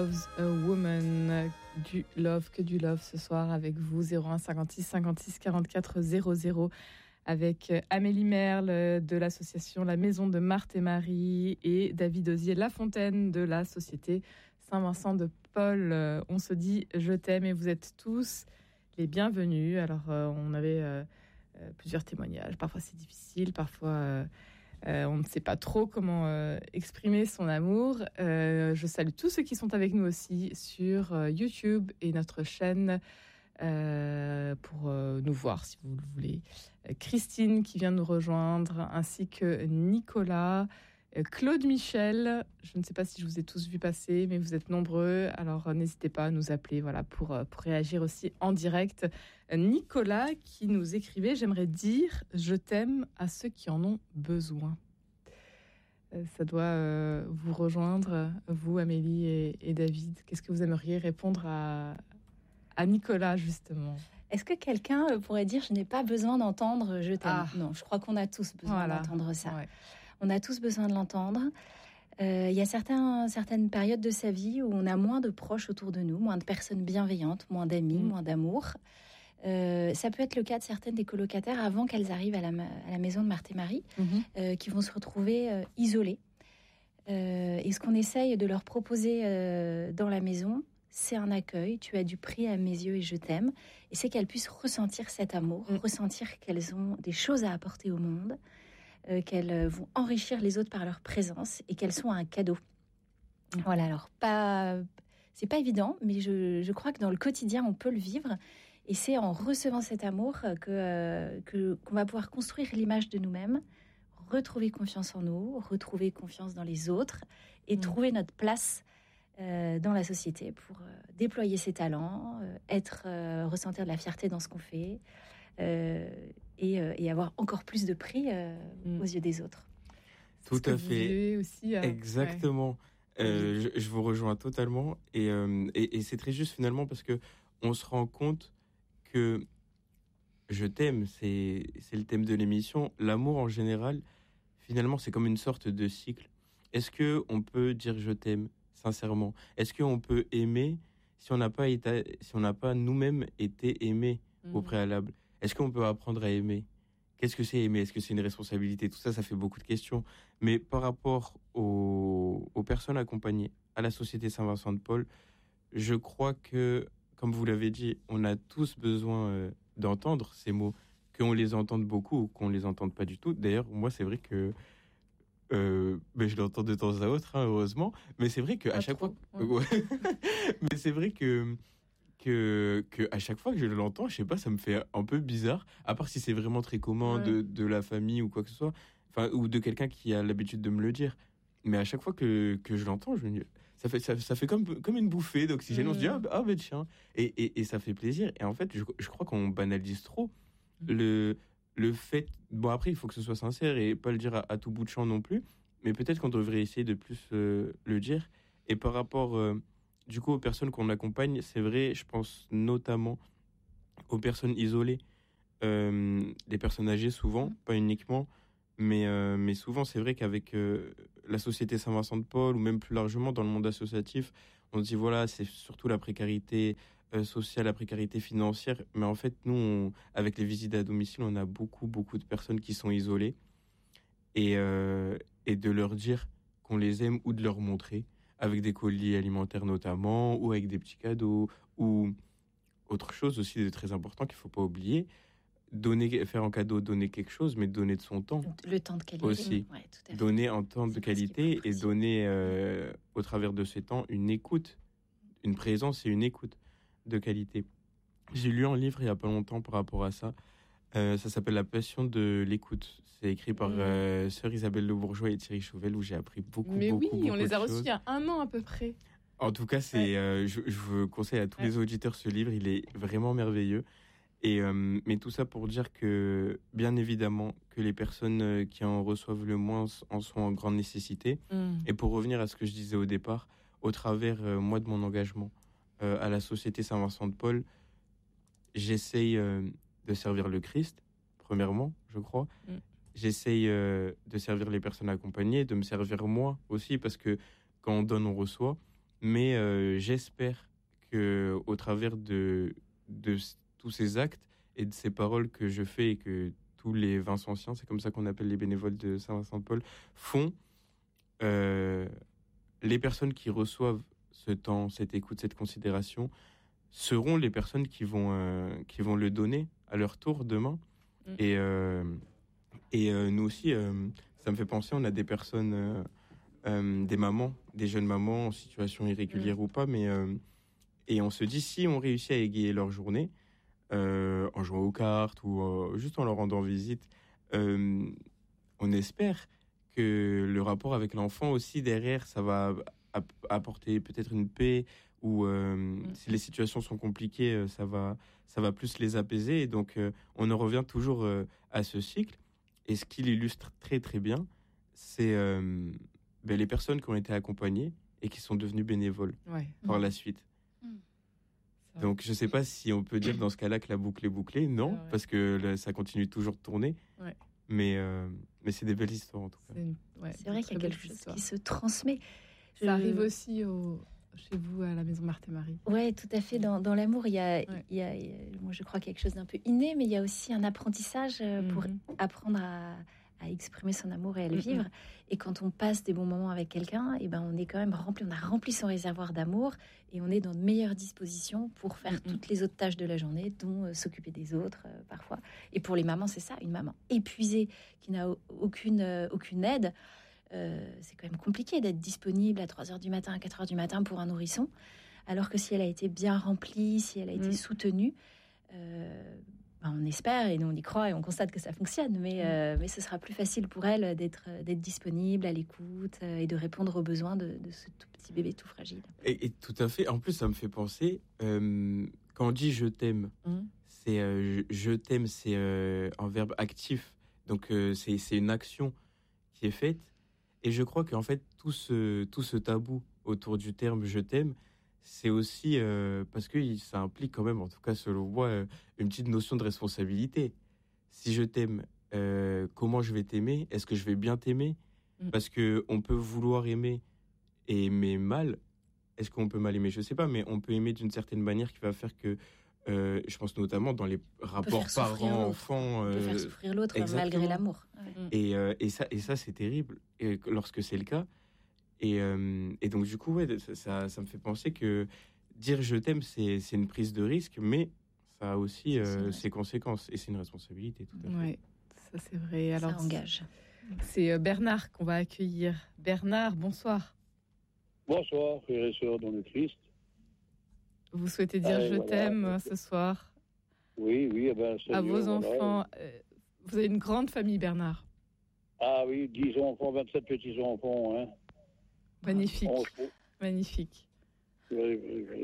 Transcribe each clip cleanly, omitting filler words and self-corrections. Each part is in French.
Loves a Woman, du love, que du love ce soir avec vous, 01 56 56 44 00, avec Amélie Merle de l'association La Maison de Marthe et Marie et David Osier-Lafontaine de la Société Saint-Vincent de Paul. On se dit je t'aime et vous êtes tous les bienvenus. Alors on avait plusieurs témoignages, parfois c'est difficile, parfois... on ne sait pas trop comment exprimer son amour. Je salue tous ceux qui sont avec nous aussi sur YouTube et notre chaîne pour nous voir si vous le voulez. Christine qui vient nous rejoindre, ainsi que Nicolas, Claude Michel. Je ne sais pas si je vous ai tous vus passer, mais vous êtes nombreux. Alors n'hésitez pas à nous appeler pour réagir aussi en direct. Nicolas qui nous écrivait « J'aimerais dire je t'aime à ceux qui en ont besoin ». Ça doit vous rejoindre, vous Amélie et David. Qu'est-ce que vous aimeriez répondre à Nicolas justement ? Est-ce que quelqu'un pourrait dire « Je n'ai pas besoin d'entendre je t'aime ». Non, je crois qu'on a tous besoin d'entendre ça. Ouais. On a tous besoin de l'entendre. Il y a certaines périodes de sa vie où on a moins de proches autour de nous, moins de personnes bienveillantes, moins d'amis, moins d'amour. Ça peut être le cas de certaines des colocataires avant qu'elles arrivent à la maison de Marthe et Marie, qui vont se retrouver isolées. Et ce qu'on essaye de leur proposer dans la maison, c'est un accueil. Tu as du prix à mes yeux et je t'aime. Et c'est qu'elles puissent ressentir cet amour, ressentir qu'elles ont des choses à apporter au monde, qu'elles vont enrichir les autres par leur présence et qu'elles sont un cadeau. Voilà, alors c'est pas évident, mais je crois que dans le quotidien, on peut le vivre. Et c'est en recevant cet amour qu'on va pouvoir construire l'image de nous-mêmes, retrouver confiance en nous, retrouver confiance dans les autres et trouver notre place dans la société pour déployer ses talents, ressentir de la fierté dans ce qu'on fait et avoir encore plus de prix aux yeux des autres. Tout à fait. Aussi, exactement. Ouais. Je vous rejoins totalement et c'est très juste finalement parce que on se rend compte que je t'aime, c'est le thème de l'émission. L'amour en général, finalement, c'est comme une sorte de cycle. Est-ce que on peut dire je t'aime sincèrement ? Est-ce qu'on peut aimer si on n'a pas nous-mêmes été aimés au préalable ? Est-ce qu'on peut apprendre à aimer ? Qu'est-ce que c'est aimer ? Est-ce que c'est une responsabilité ? Tout ça, ça fait beaucoup de questions. Mais par rapport aux personnes accompagnées à la Société Saint-Vincent de Paul, je crois que, comme vous l'avez dit, on a tous besoin d'entendre ces mots, qu'on les entende beaucoup ou qu'on les entende pas du tout. D'ailleurs, moi, c'est vrai que je l'entends de temps à autre, heureusement. Mais c'est vrai qu'à chaque fois... mais c'est vrai que à chaque fois que je l'entends, je sais pas, ça me fait un peu bizarre, à part si c'est vraiment très commun de la famille ou quoi que ce soit, ou de quelqu'un qui a l'habitude de me le dire. Mais à chaque fois que je l'entends, je me dis, ça fait comme une bouffée d'oxygène. On se dit ben tiens, et ça fait plaisir. Et en fait, je crois qu'on banalise trop le fait. Bon, après, il faut que ce soit sincère et pas le dire à tout bout de champ non plus. Mais peut-être qu'on devrait essayer de plus le dire. Et par rapport du coup, aux personnes qu'on accompagne, c'est vrai, je pense notamment aux personnes isolées, les personnes âgées souvent, pas uniquement, mais souvent c'est vrai qu'avec la Société Saint-Vincent de Paul ou même plus largement dans le monde associatif, on se dit voilà, c'est surtout la précarité sociale, la précarité financière, mais en fait nous, avec les visites à domicile, on a beaucoup de personnes qui sont isolées et de leur dire qu'on les aime ou de leur montrer, avec des colis alimentaires notamment, ou avec des petits cadeaux, ou autre chose aussi de très important qu'il ne faut pas oublier, faire un cadeau, donner quelque chose, mais donner de son temps. Le temps de qualité. Aussi, ouais, tout à fait. Donner un temps de qualité et donner au travers de ce temps une écoute, une présence et une écoute de qualité. J'ai lu un livre il n'y a pas longtemps par rapport à ça. Ça s'appelle La passion de l'écoute. C'est écrit par sœur Isabelle Le Bourgeois et Thierry Chauvel, où j'ai appris beaucoup de choses. Mais oui, on les a reçus il y a 1 an à peu près. En tout cas, je vous conseille à tous les auditeurs ce livre. Il est vraiment merveilleux. Mais tout ça pour dire que, bien évidemment, que les personnes qui en reçoivent le moins en sont en grande nécessité. Et pour revenir à ce que je disais au départ, au travers, moi, de mon engagement à la Société Saint-Vincent de Paul, j'essaye de servir le Christ, premièrement, je crois. J'essaye de servir les personnes accompagnées, de me servir moi aussi, parce que quand on donne, on reçoit. Mais j'espère qu'au travers de tous ces actes et de ces paroles que je fais et que tous les Vincentiens, c'est comme ça qu'on appelle les bénévoles de Saint-Vincent-de-Paul, font, les personnes qui reçoivent ce temps, cette écoute, cette considération, seront les personnes qui vont le donner à leur tour demain. Et nous aussi, ça me fait penser, on a des personnes, des mamans, des jeunes mamans en situation irrégulière ou pas, mais et on se dit, si on réussit à égayer leur journée, en jouant aux cartes ou juste en leur rendant visite, on espère que le rapport avec l'enfant aussi derrière, ça va apporter peut-être une paix, ou si les situations sont compliquées, ça va plus les apaiser. Et donc, on en revient toujours à ce cycle. Et ce qui l'illustre très très bien, c'est les personnes qui ont été accompagnées et qui sont devenues bénévoles par la suite. Donc, je ne sais pas si on peut dire dans ce cas-là que la boucle est bouclée. Non, parce que ça continue toujours de tourner. Ouais. Mais c'est des belles histoires, en tout cas. C'est vrai qu'il y a quelque chose qui se transmet. Ça arrive aussi chez vous, à la maison Marthe et Marie. Oui, tout à fait. Dans l'amour, il y a, moi, je crois, quelque chose d'un peu inné, mais il y a aussi un apprentissage pour apprendre à exprimer son amour et à le vivre. Et quand on passe des bons moments avec quelqu'un, et ben on est quand même rempli, on a rempli son réservoir d'amour et on est dans de meilleures dispositions pour faire toutes les autres tâches de la journée, dont s'occuper des autres parfois. Et pour les mamans, c'est ça, une maman épuisée qui n'a aucune aide. C'est quand même compliqué d'être disponible à 3h du matin, à 4h du matin pour un nourrisson, alors que si elle a été bien remplie, si elle a été soutenue, on espère et nous on y croit et on constate que ça fonctionne, mais ce sera plus facile pour elle d'être disponible, à l'écoute et de répondre aux besoins de ce tout petit bébé tout fragile. Et tout à fait. En plus, ça me fait penser, quand on dit je t'aime, c'est je t'aime, c'est un verbe actif, donc c'est une action qui est faite. Et je crois qu'en fait tout ce tabou autour du terme je t'aime, c'est aussi parce que ça implique quand même, en tout cas selon moi, une petite notion de responsabilité. Si je t'aime, comment je vais t'aimer ? Est-ce que je vais bien t'aimer ? Parce qu'on peut vouloir aimer et aimer mal. Est-ce qu'on peut mal aimer ? Je ne sais pas, mais on peut aimer d'une certaine manière qui va faire que, je pense notamment dans les rapports parents-enfants... on peut faire souffrir l'autre malgré l'amour. Ouais. Et ça, c'est terrible lorsque c'est le cas. Et donc, du coup, ça me fait penser que dire je t'aime, c'est une prise de risque, mais ça a aussi ses conséquences. Et c'est une responsabilité, tout à fait. Oui, ça c'est vrai. Alors, ça engage. C'est Bernard qu'on va accueillir. Bernard, bonsoir. Bonsoir, frères et sœurs dans le Christ. Vous souhaitez dire je t'aime ce soir ? Oui. À vos enfants. Vous avez une grande famille, Bernard. Ah oui, 10 enfants, 27 petits-enfants, hein. Magnifique, magnifique. Oui.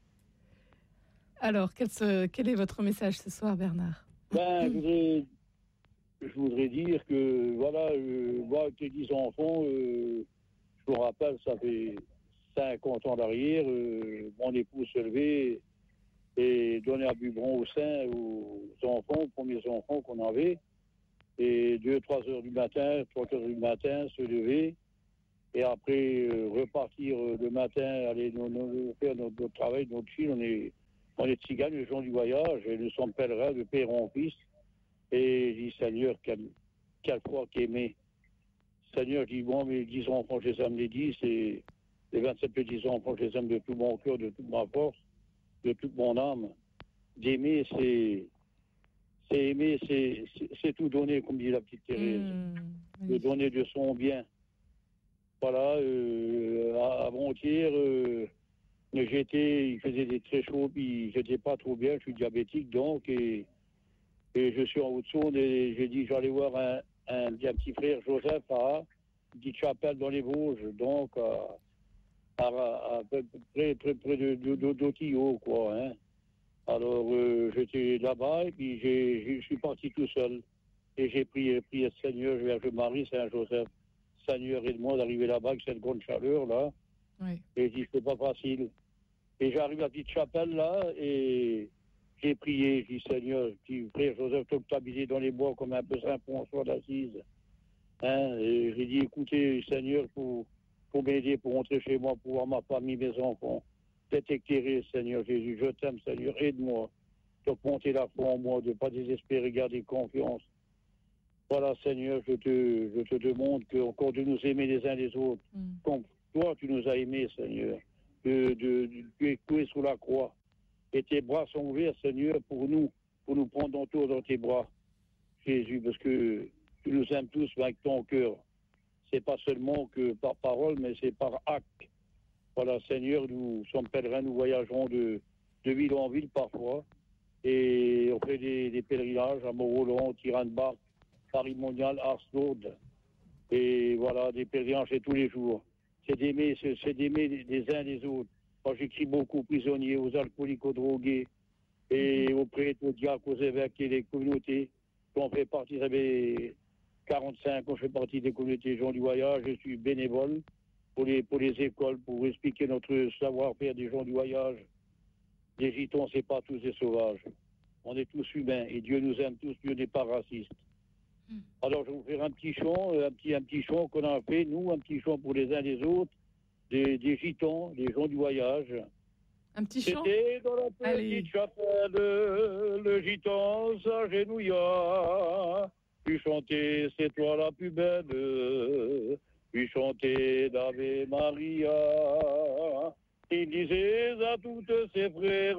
Alors, quel est votre message ce soir, Bernard ? Je voudrais dire que, moi, avec les 10 enfants, je me rappelle, ça fait 50 ans d'arrière, mon épouse se levait et donnait un biberon au sein aux enfants, aux premiers enfants qu'on avait, et 2-3 heures du matin, 3 heures du matin, se lever, et après repartir le matin, aller faire notre travail, notre fille. On est tziganes, les gens du voyage, et nous sommes pèlerins de père en fils. Et je dis, Seigneur, quelle foi qu'aimer. Seigneur, je dis, bon, mes 10 enfants, je les aime les 10, et les 27 petits enfants, je les aime de tout mon cœur, de toute ma force, de toute mon âme. D'aimer, c'est aimer, c'est tout donner, comme dit la petite Thérèse. De donner de son bien. Voilà, avant-hier, il faisait des très chaud, puis j'étais pas trop bien, je suis diabétique, donc, et je suis en Haute-Saône, et j'ai dit, j'allais voir un petit frère, Joseph, à une petite chapelle dans les Vosges, donc, à peu près d'Otillot, quoi, hein. Alors, j'étais là-bas, et puis je suis parti tout seul, et j'ai prié le Seigneur, Vierge Marie, Saint-Joseph. Seigneur, aide-moi d'arriver là-bas avec cette grande chaleur, là. Oui. Et je dis, c'est pas facile. Et j'arrive à la petite chapelle, là, et j'ai prié. Je dis, Seigneur, petit frère Joseph, t'habillé dans les bois comme un peu Saint-François d'Assise. Hein? Et j'ai dit, écoutez, Seigneur, pour pour m'aider, pour rentrer chez moi, pour voir ma famille, mes enfants. D'être éclairé, Seigneur Jésus. Je t'aime, Seigneur. Aide-moi. D'augmenter la foi en moi, de ne pas désespérer, garder confiance. Voilà, Seigneur, je te demande encore de nous aimer les uns les autres. Comme toi, tu nous as aimés, Seigneur. Tu es cloué sous la croix. Et tes bras sont ouverts, Seigneur, pour nous prendre autour dans tes bras, Jésus, parce que tu nous aimes tous avec ton cœur. C'est pas seulement que par parole, mais c'est par acte. Voilà, Seigneur, nous sommes pèlerins, nous voyageons de ville en ville parfois, et on fait des pèlerinages à Mont-Roland, Tirane-Barque, Paris-Monial, Ars-Lourdes, et voilà, des pèlerinages c'est tous les jours. C'est d'aimer les uns les autres. Moi, j'écris beaucoup aux prisonniers, aux alcooliques, aux drogués, et aux prêtres, aux diacres, aux évêques et les communautés. J'en fais partie, j'avais 45 ans, je fais partie des communautés gens du voyage, je suis bénévole pour les écoles, pour expliquer notre savoir-faire des gens du voyage. Les gitans, c'est pas tous des sauvages. On est tous humains et Dieu nous aime tous, Dieu n'est pas raciste. Alors je vais vous faire un petit chant qu'on a fait, nous, un petit chant pour les uns les autres, des gitans, des gens du voyage. Un petit chant. C'était dans la petite chapelle, le gitan s'agenouilla, puis chanter c'est toi la plus belle, puis chanter d'Ave Maria. Il disait à toutes ses frères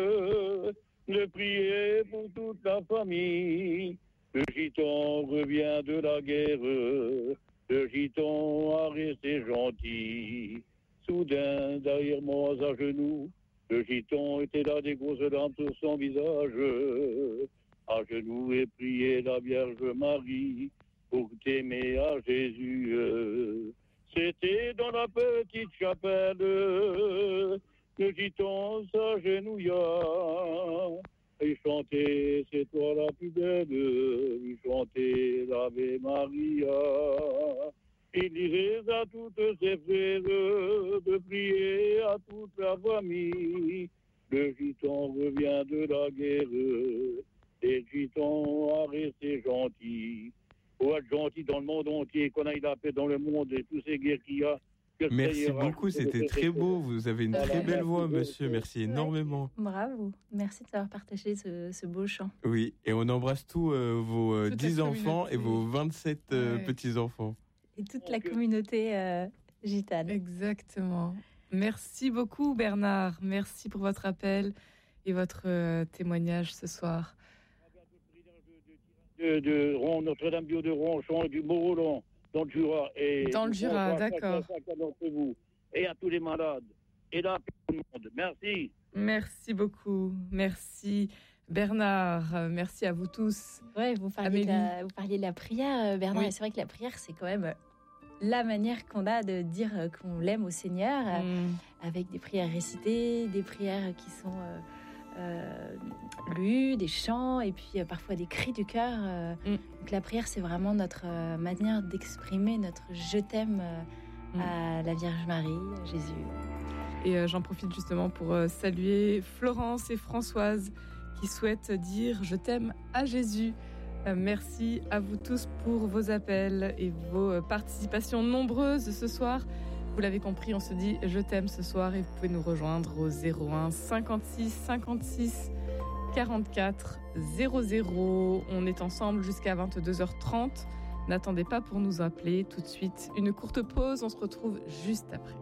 de prier pour toute la famille. Le gitan revient de la guerre, le gitan a resté gentil. Soudain, derrière moi, à genoux, le gitan était là, des grosses larmes sur son visage. À genoux et priait la Vierge Marie pour t'aimer à Jésus. C'était dans la petite chapelle, le gitan s'agenouilla. Il chantait, c'est toi la plus belle, il chantait l'Ave Maria. Il disait à toutes ses frères de prier à toute la famille. Le gitan revient de la guerre, et le gitan a resté gentil. Pour être gentil dans le monde entier, qu'on aille la paix dans le monde et toutes ces guerres qu'il y a. Merci beaucoup, c'était très beau. Vous avez une très belle voix, monsieur. Merci énormément. Bravo. Merci d'avoir partagé ce beau chant. Oui, et on embrasse tous vos 10 enfants et vos 27 petits-enfants. Et toute la communauté gitane. Exactement. Merci beaucoup, Bernard. Merci pour votre appel et votre témoignage ce soir. De Notre-Dame de Ronchon et du Mont-Roland. Dans le Jura. Dans le Jura, d'accord. Et à tous les malades. Et là, tout le monde. Merci. Merci beaucoup. Merci, Bernard. Merci à vous tous. Ouais, vous parliez de la prière, Bernard. Oui. Et c'est vrai que la prière, c'est quand même la manière qu'on a de dire qu'on l'aime au Seigneur, avec des prières récitées, des prières qui sont lues, des chants et puis parfois des cris du cœur. Donc la prière, c'est vraiment notre manière d'exprimer notre je t'aime à la Vierge Marie, à Jésus. Et j'en profite justement pour saluer Florence et Françoise qui souhaitent dire je t'aime à Jésus. Merci à vous tous pour vos appels et vos participations nombreuses ce soir. Vous l'avez compris, on se dit je t'aime ce soir et vous pouvez nous rejoindre au 01 56 56 44 00. On est ensemble jusqu'à 22h30. N'attendez pas pour nous appeler tout de suite. Une courte pause, on se retrouve juste après.